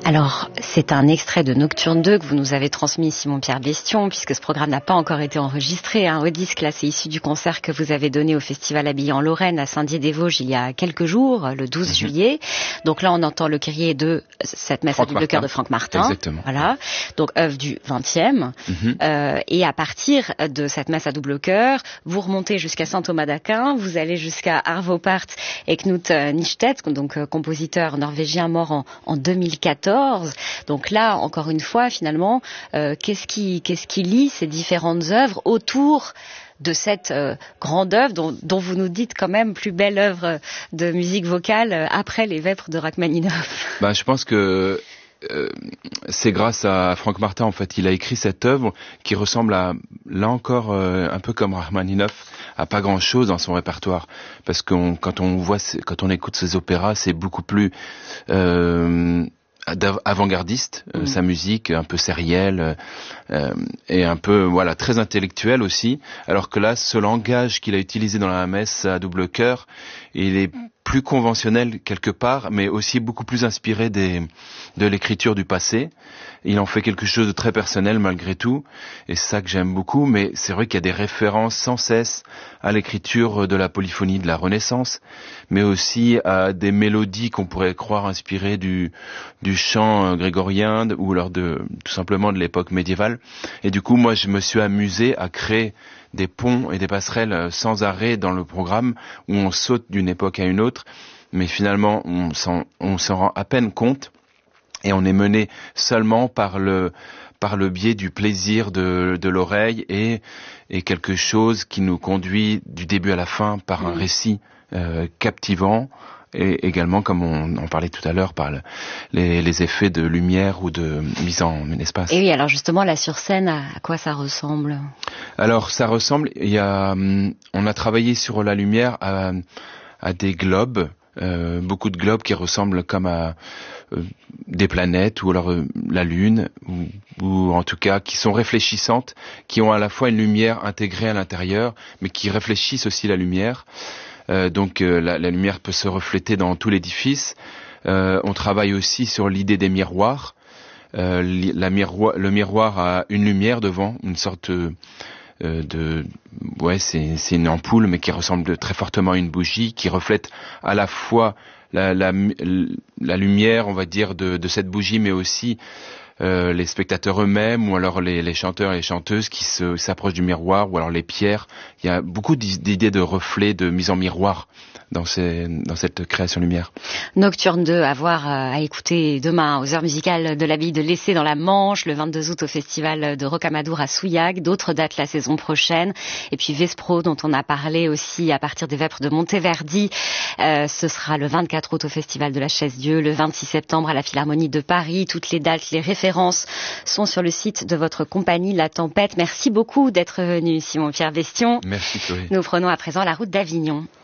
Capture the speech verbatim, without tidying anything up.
Alors, c'est un extrait de Nocturne deux que vous nous avez transmis, Simon-Pierre Bestion, puisque ce programme n'a pas encore été enregistré. Hein, au disque, là, c'est issu du concert que vous avez donné au Festival Habillé en Lorraine à Saint-Dié-des-Vosges il y a quelques jours, le douze mmh. juillet. Donc là, on entend le crier de cette messe Franck à double cœur de Franck Martin. Exactement. Voilà. Donc, œuvre du vingtième. Mmh. Euh, et à partir de cette messe à double cœur, vous remontez jusqu'à Saint Thomas d'Aquin, vous allez jusqu'à Arvo Pärt et Knut Nystedt, donc euh, compositeur norvégien mort en, en deux mille quatorze. Donc là, encore une fois, finalement, euh, qu'est-ce qui, qu'est-ce qui lie ces différentes œuvres autour de cette euh, grande œuvre dont, dont vous nous dites quand même plus belle œuvre de musique vocale euh, après les Vêpres de Rachmaninov? Bah, je pense que euh, c'est grâce à Franck Martin, en fait. Il a écrit cette œuvre qui ressemble à, là encore, euh, un peu comme Rachmaninov, à pas grand-chose dans son répertoire. Parce que on, quand on voit, quand on écoute ses opéras, c'est beaucoup plus euh, avant-gardiste, euh, mmh. sa musique un peu sérielle euh, et un peu voilà très intellectuelle aussi, alors que là ce langage qu'il a utilisé dans la messe à double cœur, il est plus conventionnel quelque part, mais aussi beaucoup plus inspiré des, de l'écriture du passé. Il en fait quelque chose de très personnel malgré tout, et c'est ça que j'aime beaucoup, mais c'est vrai qu'il y a des références sans cesse à l'écriture de la polyphonie de la Renaissance, mais aussi à des mélodies qu'on pourrait croire inspirées du, du chant grégorien, ou alors de, tout simplement de l'époque médiévale. Et du coup, moi, je me suis amusé à créer des ponts et des passerelles sans arrêt dans le programme, où on saute d'une époque à une autre, mais finalement, on s'en, on s'en rend à peine compte. Et on est mené seulement par le par le biais du plaisir de, de l'oreille et, et quelque chose qui nous conduit du début à la fin par un récit euh, captivant, et également, comme on en parlait tout à l'heure, par le, les, les effets de lumière ou de mise en espace. Et oui, alors justement, là sur scène, à quoi ça ressemble? Alors ça ressemble, il y a, on a travaillé sur la lumière à, à des globes. Euh, beaucoup de globes qui ressemblent comme à euh, des planètes, ou alors euh, la Lune, ou, ou en tout cas qui sont réfléchissantes, qui ont à la fois une lumière intégrée à l'intérieur, mais qui réfléchissent aussi la lumière. Euh, donc euh, la, la lumière peut se refléter dans tout l'édifice. Euh, on travaille aussi sur l'idée des miroirs. Euh, la miroir, le miroir a une lumière devant, une sorte euh, de ouais c'est c'est une ampoule, mais qui ressemble de, très fortement à une bougie, qui reflète à la fois la la, la lumière, on va dire, de de cette bougie, mais aussi euh, les spectateurs eux-mêmes, ou alors les, les chanteurs et les chanteuses qui se, s'approchent du miroir, ou alors les pierres. Il y a beaucoup d'idées de reflets, de mise en miroir dans, ces, dans cette création lumière. Nocturne deux, à voir, à écouter demain aux heures musicales de l'Abbaye de Lessé dans la Manche, le vingt-deux août au festival de Rocamadour à Souillac, d'autres dates la saison prochaine, et puis Vespro dont on a parlé aussi à partir des Vêpres de Monteverdi, euh, ce sera le vingt-quatre août au festival de la Chaise-Dieu, le vingt-six septembre à la Philharmonie de Paris. Toutes les dates, les références sont sur le site de votre compagnie La Tempête. Merci beaucoup d'être venu, Simon-Pierre Bestion. Merci Chloé. Nous prenons à présent la route d'Avignon.